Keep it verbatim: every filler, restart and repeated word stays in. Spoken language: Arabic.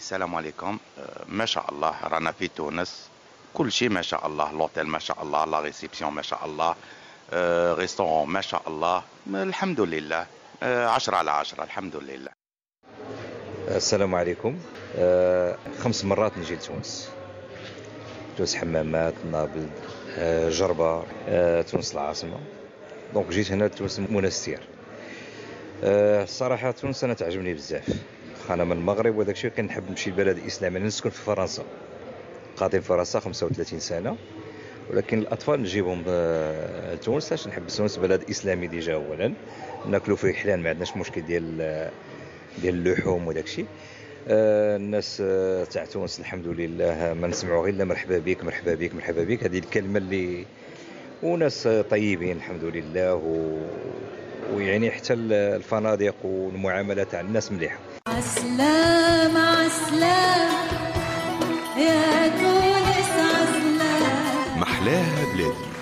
السلام عليكم. آه، ما شاء الله رانا في تونس، كل شيء ما شاء الله، لوتيل ما شاء الله، لا ريسبسيون ما شاء الله، آه، ريستورون ما شاء الله، الحمد لله. آه، عشرة على عشرة الحمد لله. السلام عليكم. آه، خمس مرات نجي لتونس. تونس حمامات، نابلد، آه، جربة، آه، تونس العاصمة. دونك جيت هنا لتونس منستير. آه، الصراحة تونس أنا تعجبني بزاف. أنا من المغرب وداك الشيء كنحب نمشي لبلد إسلامي. أنا نسكن في فرنسا، قاطن فرنسا خمسة وثلاثين سنة، ولكن الأطفال نجيبهم آه، لتونس باش نحب تونس بلد إسلامي ديجا. أولا ناكلوا فيه حلال، ما عندناش مشكل ديال ديال اللحوم وداك الشيء. آه، الناس آه، تاع تونس الحمد لله ما نسمعوا غير مرحبا بك مرحبا بك مرحبا بك، هذه الكلمه اللي وناس طيبين الحمد لله و... ويعني حتى الفنادق والمعامله تاع الناس مليحه. عسلام عسلام يا تونس عسلام محلاها بلادي.